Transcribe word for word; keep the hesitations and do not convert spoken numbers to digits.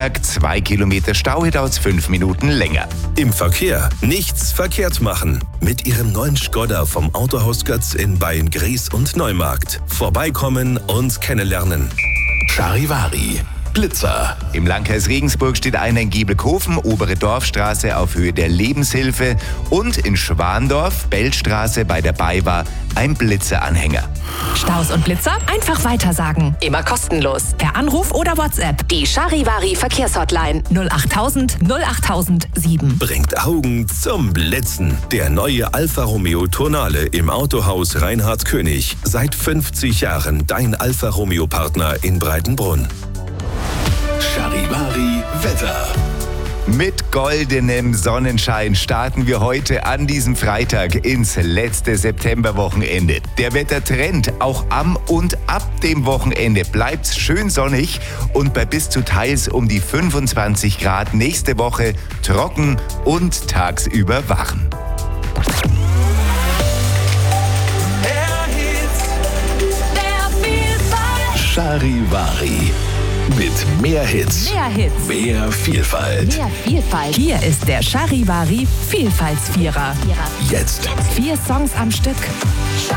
Nürnberg, zwei Kilometer Stau, hier dauert es fünf Minuten länger. Im Verkehr nichts verkehrt machen. Mit Ihrem neuen Skoda vom Autohaus Götz in Beyen-Gries und Neumarkt. Vorbeikommen und kennenlernen. Charivari. Blitzer. Im Landkreis Regensburg steht einer in Giebelkofen, obere Dorfstraße auf Höhe der Lebenshilfe, und in Schwandorf, Bellstraße bei der BayWa, ein Blitzeranhänger. Staus und Blitzer einfach weitersagen. Immer kostenlos. Per Anruf oder WhatsApp. Die Charivari Verkehrshotline null achttausend null achttausend sieben. Bringt Augen zum Blitzen. Der neue Alfa Romeo Tonale im Autohaus Reinhard König. Seit fünfzig Jahren dein Alfa Romeo Partner in Breitenbrunn. Charivari Wetter. Mit goldenem Sonnenschein starten wir heute an diesem Freitag ins letzte Septemberwochenende. Der Wettertrend auch am und ab dem Wochenende bleibt schön sonnig und bei bis zu teils um die fünfundzwanzig Grad nächste Woche trocken und tagsüber warm. Charivari. Mit mehr Hits. Mehr Hits. Mehr Vielfalt. Mehr Vielfalt. Hier ist der Charivari Vielfaltsvierer. Jetzt. Vier Songs am Stück.